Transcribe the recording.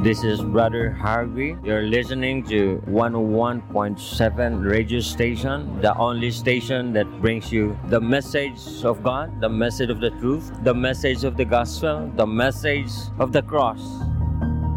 This is Brother Harvey. You're listening to 101.7 radio station, the only station that brings you the message of God, the message of the truth, the message of the gospel, the message of the cross.